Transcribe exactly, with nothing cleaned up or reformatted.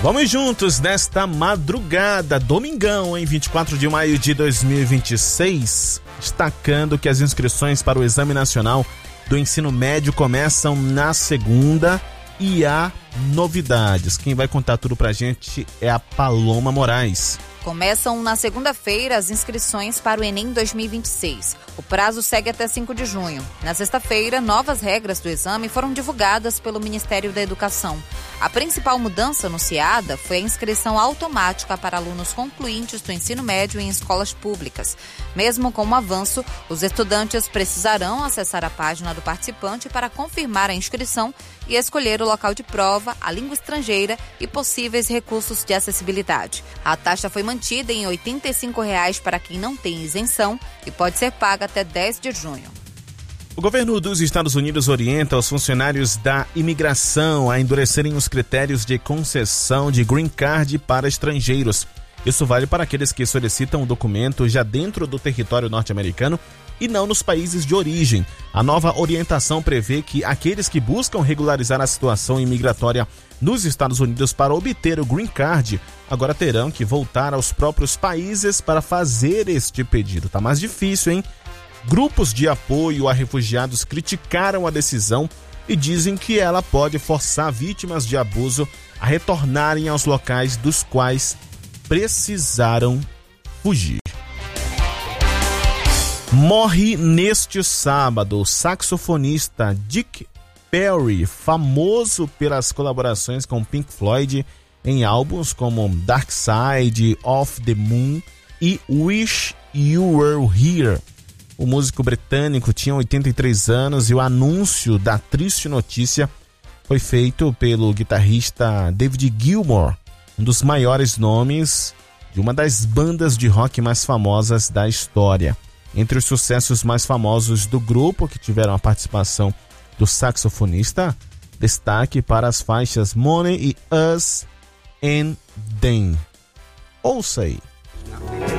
Vamos juntos nesta madrugada, domingão, em vinte e quatro de maio de dois mil e vinte e seis, destacando que as inscrições para o Exame Nacional do Ensino Médio começam na segunda e há novidades. Quem vai contar tudo pra gente é a Paloma Moraes. Começam na segunda-feira as inscrições para o Enem dois mil e vinte e seis. O prazo segue até cinco de junho. Na sexta-feira, novas regras do exame foram divulgadas pelo Ministério da Educação. A principal mudança anunciada foi a inscrição automática para alunos concluintes do ensino médio em escolas públicas. Mesmo com o avanço, os estudantes precisarão acessar a página do participante para confirmar a inscrição e escolher o local de prova, a língua estrangeira e possíveis recursos de acessibilidade. A taxa foi mantida em oitenta e cinco reais para quem não tem isenção e pode ser paga até dez de junho. O governo dos Estados Unidos orienta os funcionários da imigração a endurecerem os critérios de concessão de green card para estrangeiros. Isso vale para aqueles que solicitam o documento já dentro do território norte-americano e não nos países de origem. A nova orientação prevê que aqueles que buscam regularizar a situação imigratória nos Estados Unidos para obter o green card agora terão que voltar aos próprios países para fazer este pedido. Tá mais difícil, hein? Grupos de apoio a refugiados criticaram a decisão e dizem que ela pode forçar vítimas de abuso a retornarem aos locais dos quais precisaram fugir. Morre neste sábado o saxofonista Dick Perry, famoso pelas colaborações com Pink Floyd em álbuns como Dark Side of the Moon e Wish You Were Here. O músico britânico tinha oitenta e três anos e o anúncio da triste notícia foi feito pelo guitarrista David Gilmour, um dos maiores nomes de uma das bandas de rock mais famosas da história. Entre os sucessos mais famosos do grupo, que tiveram a participação do saxofonista, destaque para as faixas Money e Us and Them. Ouça aí.